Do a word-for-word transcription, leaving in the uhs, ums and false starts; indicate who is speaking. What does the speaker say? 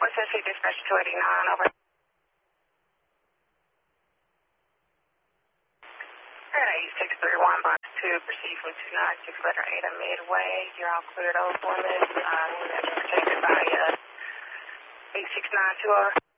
Speaker 1: West Tennessee Dispatch two eighty-nine, over. eight six three one, box two, proceed from two nine six, letter eight at Midway. You're all cleared over limits. Uh, we're protected by uh, eight six nine two zero.